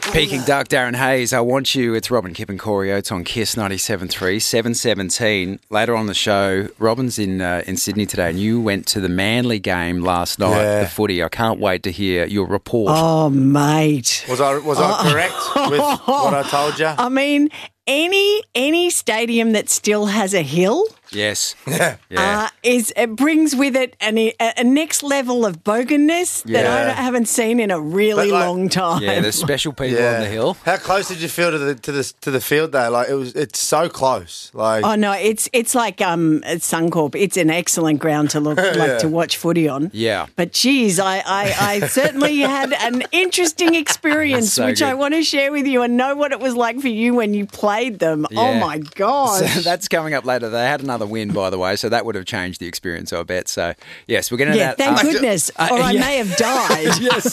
Peking Duck, Darren Hayes, I Want You. It's Robin, Kip and Corey Oates on KISS 97.3, 7:17. Later on the show, Robin's in Sydney today, and you went to the Manly game last night, the footy. I can't wait to hear your report. Oh, mate. Was I correct with what I told you? I mean, any stadium that still has a hill... Yes. It brings with it a next level of boganness that I haven't seen in a really long time. Yeah, there's special people on the hill. How close did you feel to the field though? Like it's so close. Like oh no, it's like Suncorp. It's an excellent ground to look to watch footy on. Yeah, but geez, I certainly had an interesting experience, so which good. I want to share with you and know what it was like for you when you played them. Yeah. Oh my gosh, so that's coming up later. They had another win, by the way, so that would have changed the experience, I bet. So, yes, we're going to... Yeah, thank goodness, or I may have died. Yes.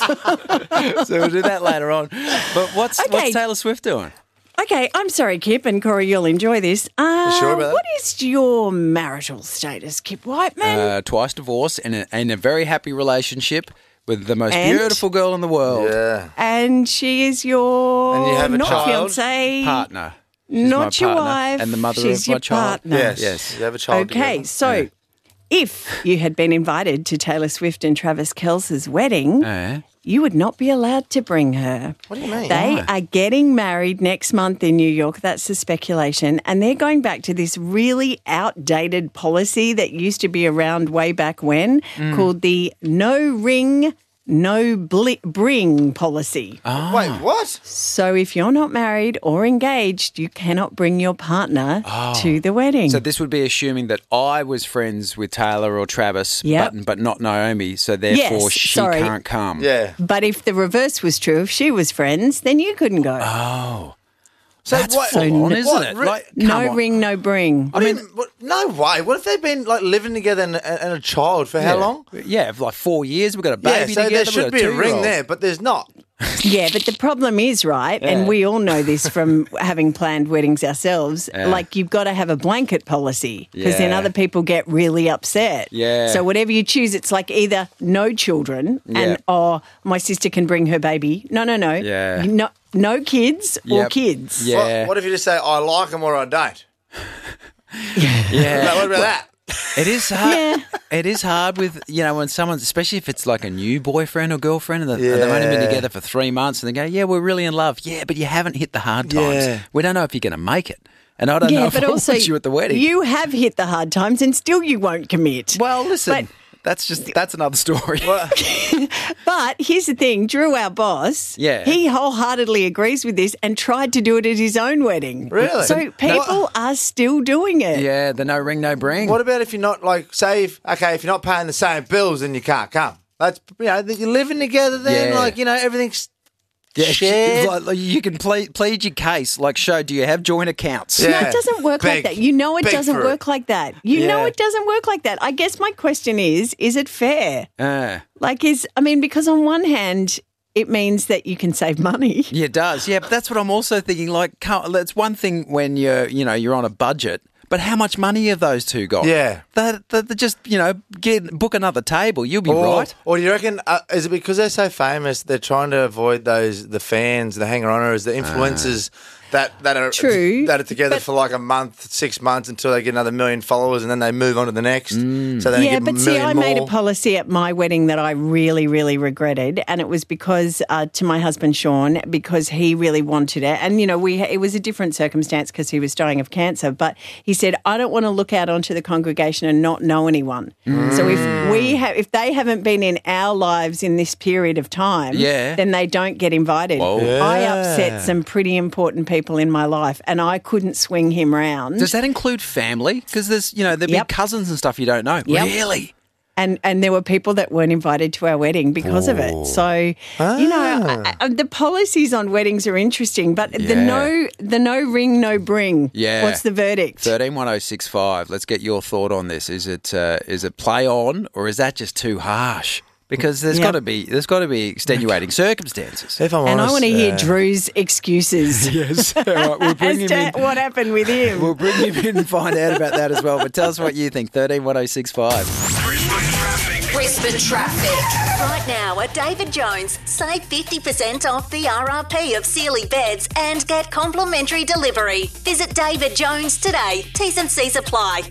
So we'll do that later on. But what's Taylor Swift doing? Okay, I'm sorry, Kip, and Corey, you'll enjoy this. You sure about that? What is your marital status, Kip Whiteman? Twice divorced and in a very happy relationship with the most beautiful girl in the world. Yeah. And she is your... And you have a not child? fiancé. Partner. She's Not my your partner wife. and the mother She's of my your child. partner. Yes. You have a child Okay, together. so if you had been invited to Taylor Swift and Travis Kelce's wedding, you would not be allowed to bring her. What do you mean? They are getting married next month in New York. That's the speculation. And they're going back to this really outdated policy that used to be around way back when called the no ring, no bring policy. Wait, what? So if you're not married or engaged, you cannot bring your partner to the wedding. So this would be assuming that I was friends with Taylor or Travis, but not Naomi, so therefore she can't come. Yeah. But if the reverse was true, if she was friends, then you couldn't go. Oh. So That's what? full on, isn't it? Like, no ring, no bring. I mean, no way. What if they've been like living together and a child for how long? Yeah, for like 4 years. We've got a baby so together. there should be a ring 2-year-old. there, but there's not. Yeah, but the problem is, right, and we all know this from having planned weddings ourselves, like you've got to have a blanket policy because then other people get really upset. Yeah. So whatever you choose, it's like either no children and, my sister can bring her baby. No. Yeah. No kids or kids. Yeah. What if you just say, I like them or I don't? Yeah. What about that? It is hard. Yeah. It is hard with, when someone, especially if it's like a new boyfriend or girlfriend and they've only been together for 3 months and they go, yeah, we're really in love. Yeah, but you haven't hit the hard times. Yeah. We don't know if you're going to make it. And I don't know if but I also want you at the wedding. you have hit the hard times and still you won't commit. Well, listen, that's another story. But here's the thing, Drew, our boss, he wholeheartedly agrees with this and tried to do it at his own wedding. Really? So people are still doing it. Yeah, the no ring, no bring. What about if you're not like, say, if you're not paying the same bills, then you can't come. That's you're living together. Then everything's shared. Like, you can plead your case. Like, do you have joint accounts? No, it doesn't work like that. You know it doesn't work like that. You know it doesn't work like that. I guess my question is it fair? Because on one hand, it means that you can save money. Yeah, it does. Yeah, but that's what I'm also thinking. Like, it's one thing when you're on a budget, but how much money have those two got? Yeah. They just, book another table. You'll be right. Or do you reckon, is it because they're so famous, they're trying to avoid the fans, the hanger-oners, the influencers that are True, that are together for like a month, 6 months until they get another 1 million followers and then they move on to the next. So they get but see, I more. made a policy at my wedding that I really, really regretted, and it was because to my husband Sean, because he really wanted it, and it was a different circumstance because he was dying of cancer. But he said, I don't want to look out onto the congregation and not know anyone. So if they haven't been in our lives in this period of time, then they don't get invited. I upset some pretty important people in my life and I couldn't swing him round. Does that include family? Because there's, there'd be cousins and stuff you don't know. Yep. Really? And there were people that weren't invited to our wedding because of it. So, the policies on weddings are interesting, but the no ring, no bring. Yeah. What's the verdict? 131065. Let's get your thought on this. Is it play on or is that just too harsh? Because there's got to be extenuating circumstances. If I'm and honest, I want to hear Drew's excuses. Yes, all right, we'll bring him in. What happened with him. We'll bring him in and find out about that as well. But tell us what you think. 131065. Chris the traffic. Right now at David Jones, save 50% off the RRP of Sealy beds and get complimentary delivery. Visit David Jones today. T's and C's apply.